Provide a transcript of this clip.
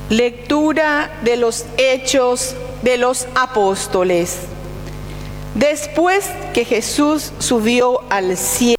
Lectura de los Hechos de los Apóstoles. Después que Jesús subió al cielo,